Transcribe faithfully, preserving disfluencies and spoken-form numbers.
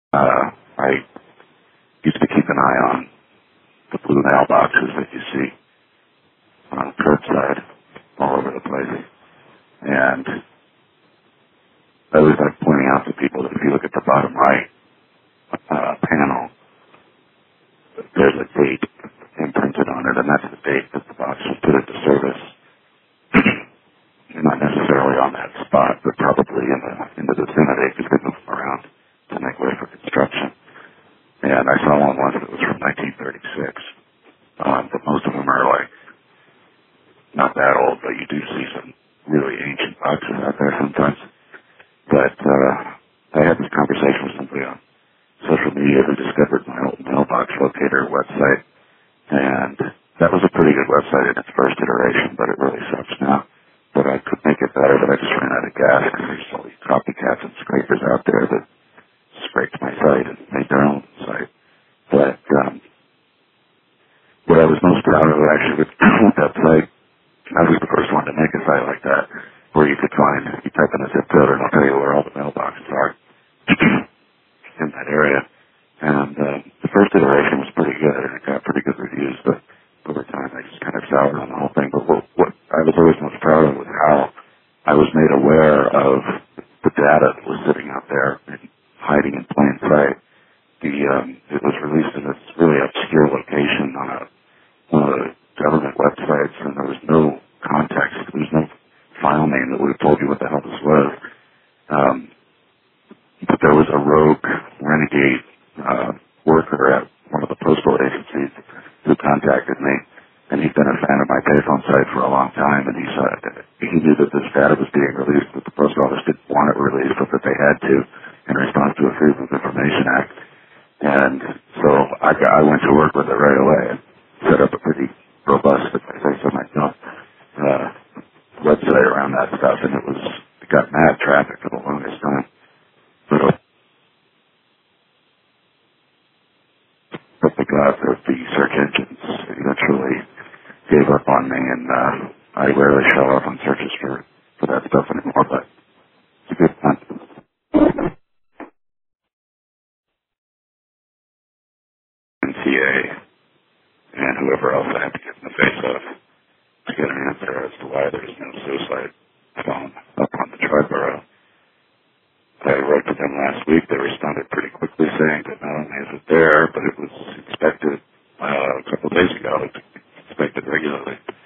Uh, I used to keep an eye on the blue mailboxes that you see on the curbside all over the place. And I always like pointing out to people that if you look at the bottom right uh, panel, there's a date imprinted on it, and that's the date that the box was put into service. Not necessarily on that spot, but probably in the in the vicinity because they move them around to make way for construction. And I saw one once that was from nineteen thirty-six. Um, but most of them are like not that old, but you do see some really ancient boxes out there sometimes. But uh, I had this conversation with somebody on social media who discovered my old mailbox locator website, and that was a pretty good website in its first iteration, but it really sucks now. But I could make it better, but I just ran out of gas because there's all these copycats and scrapers out there that scraped my site and made their own site. But um, what I was most proud of actually with that site, I was the first one to make a site like that, where you could find, you type in a zip code and I'll tell you where all the mailboxes are in that area. And uh, the first iteration was pretty good, and it got pretty good reviews, but over time I just kind of soured on the whole thing. But what, what I was always most proud of was how I was made aware of the data that was sitting out there and hiding in plain sight. The um, it was released in this really obscure location on a, one of the government websites, and there was no context. There was no file name that would have told you what the hell this was. Um, but there was a rogue renegade uh, worker at one of the postal agencies who contacted me, and he'd been a fan of my payphone site for a long time, and he said he knew that this data was being released, that the post office didn't want it released, but that they had to in response to a Freedom of Information Act. And so I, got, I went to work with it right away and set up a pretty robust, if I say so myself, uh, website around that stuff, and it was it got mad traffic for the longest time. But, but the gods of the search engines eventually gave up on me, and uh, I rarely show up on searches for, for that stuff anymore, but it's a good fun. N C A and whoever else I had to get in the face of to get an answer as to why there's no suicide phone up on the Triborough. I wrote to them last week. They responded pretty quickly saying that not only is it there, but it was inspected uh, a couple of days ago. It's inspected regularly.